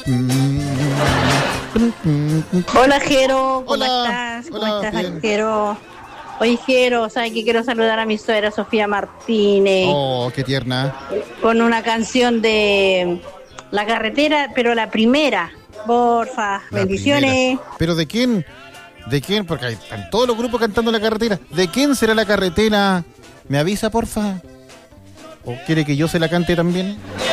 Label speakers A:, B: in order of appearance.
A: Hola, Jero, ¿cómo
B: Hola.
A: estás? ¿Cómo
B: Hola,
A: estás,
B: bien.
A: Jero? Oye, Jero, ¿sabes que quiero saludar a mi suegra Sofía Martínez
B: Oh, qué tierna.
A: con una canción de La Carretera, pero la primera? Porfa,
B: La primera.
A: bendiciones.
B: ¿Pero de quién? ¿De quién? Porque están todos los grupos cantando La Carretera. ¿De quién será La Carretera? ¿Me avisa, porfa? ¿O quiere que yo se la cante también?